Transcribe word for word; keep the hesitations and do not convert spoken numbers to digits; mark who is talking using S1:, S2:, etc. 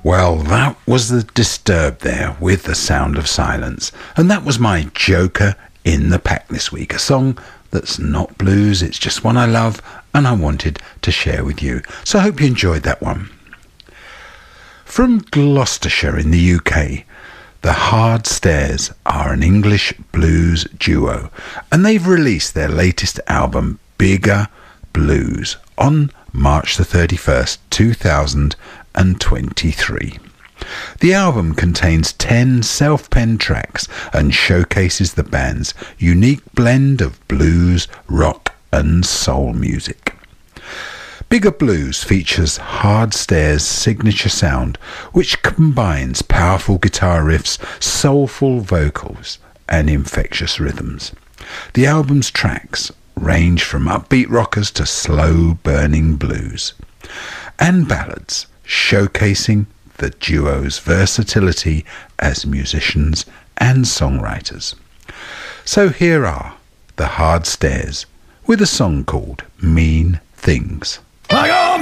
S1: Well, that was the Disturbed there with The Sound of Silence. And that was my Joker in the pack this week. A song that's not blues, it's just one I love and I wanted to share with you. So I hope you enjoyed that one. From Gloucestershire in the U K, the Hard Stairs are an English blues duo, and they've released their latest album, Bigger Blues, on March the thirty-first, two thousand twenty-three. The album contains ten self-penned tracks and showcases the band's unique blend of blues, rock and soul music. Bigger Blues features Hard Stairs' signature sound, which combines powerful guitar riffs, soulful vocals and infectious rhythms. The album's tracks range from upbeat rockers to slow-burning blues and ballads, showcasing the duo's versatility as musicians and songwriters. So here are the Hard Stairs with a song called Mean Things.